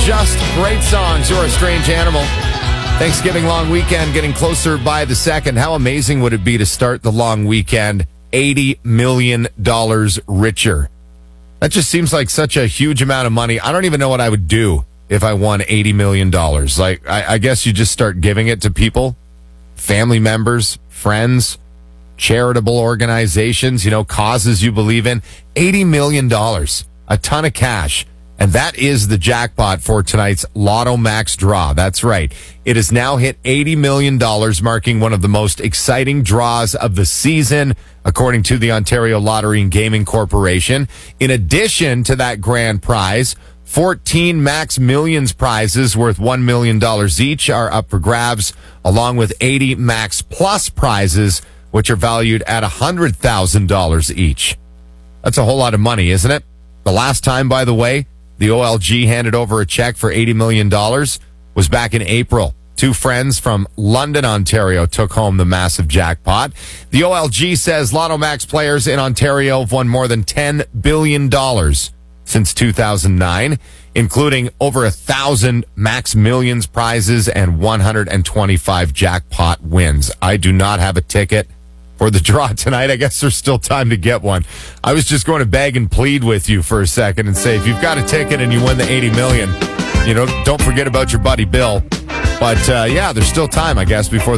Just Great Songs. You're a strange animal. Thanksgiving long weekend getting closer by the second. How amazing would it be to start the long weekend $80 million richer? That just seems like such a huge amount of money. I don't even know what I would do if I won $80 million. Like, I guess you just start giving it to people, family members, friends, charitable organizations, causes you believe in. $80 million, a ton of cash. And that is the jackpot for tonight's Lotto Max draw. That's right. It has now hit $80 million, marking one of the most exciting draws of the season, according to the Ontario Lottery and Gaming Corporation. In addition to that grand prize, 14 Max Millions prizes worth $1 million each are up for grabs, along with 80 Max Plus prizes, which are valued at $100,000 each. That's a whole lot of money, isn't it? The last time, by the way, the OLG handed over a check for $80 million was back in April. Two friends from London, Ontario took home the massive jackpot. The OLG says Lotto Max players in Ontario have won more than $10 billion since 2009, including over 1,000 Max Millions prizes and 125 jackpot wins. I do not have a ticket for the draw tonight. I guess there's still time to get one. I was just going to beg and plead with you for a second and say, if you've got a ticket and you win the $80 million, don't forget about your buddy Bill. But, yeah, there's still time, I guess, before the